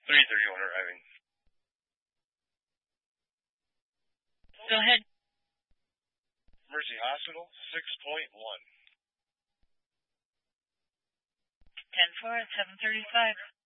331 arriving. Go ahead. Mercy Hospital, 6.1. 10-4 at 735.